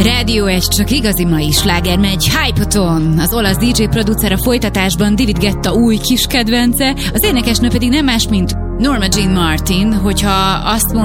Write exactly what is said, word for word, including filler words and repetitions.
Rádió egy csak igazi mai sláger megy. Hype-on, az olasz dé dzsé producer a folytatásban David Guetta új kis kedvence, az énekesnő pedig nem más, mint Norma Jean Martin. Hogyha azt